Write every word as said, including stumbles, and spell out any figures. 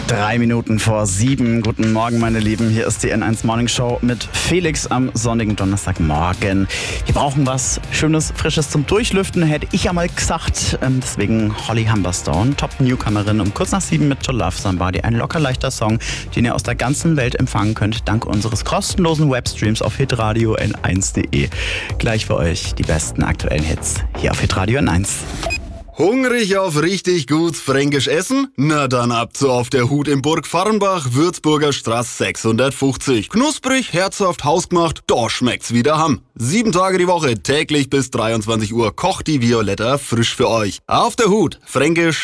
Drei Minuten vor sieben. Guten Morgen, meine Lieben. Hier ist die N eins Morning Show mit Felix am sonnigen Donnerstagmorgen. Wir brauchen was Schönes, Frisches zum Durchlüften, hätte ich ja mal gesagt. Deswegen Holly Humberstone, Top-Newcomerin, um kurz nach sieben mit To Love Somebody. Ein locker leichter Song, den ihr aus der ganzen Welt empfangen könnt, dank unseres kostenlosen Webstreams auf hitradio n eins punkt de. Gleich für euch die besten aktuellen Hits hier auf hitradio N eins. Hungrig auf richtig gut fränkisch Essen? Na dann ab zu Auf der Hut in Burg Farrenbach, Würzburger Straße sechshundertfünfzig. Knusprig, herzhaft, hausgemacht, da schmeckt's wie daheim. Sieben Tage die Woche, täglich bis dreiundzwanzig Uhr kocht die Violetta frisch für euch. Auf der Hut, fränkisch